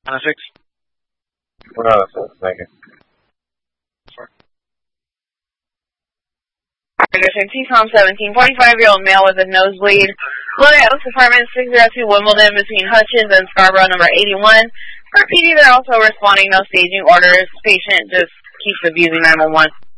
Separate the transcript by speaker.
Speaker 1: 106.
Speaker 2: 106, thank you.
Speaker 3: T-Com 1745-year-old male with a nosebleed. Loadhouse Apartment 602 Wimbledon between Hutchins and Scarborough number 81. For PD, they're also responding, no staging orders. Patient just keeps abusing 911.